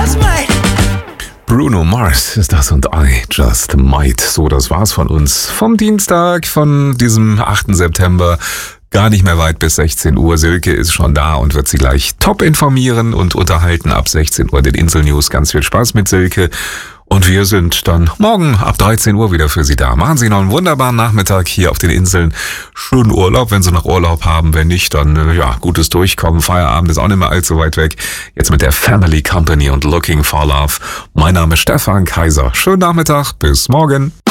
Bruno Mars ist das und I Just Might. So, das war's von uns vom Dienstag, von diesem 8. September. Gar nicht mehr weit bis 16 Uhr. Silke ist schon da und wird Sie gleich top informieren und unterhalten ab 16 Uhr den Insel-News. Ganz viel Spaß mit Silke. Und wir sind dann morgen ab 13 Uhr wieder für Sie da. Machen Sie noch einen wunderbaren Nachmittag hier auf den Inseln. Schönen Urlaub, wenn Sie noch Urlaub haben. Wenn nicht, dann gutes Durchkommen. Feierabend ist auch nicht mehr allzu weit weg. Jetzt mit der Family Company und Looking for Love. Mein Name ist Stefan Kaiser. Schönen Nachmittag, bis morgen.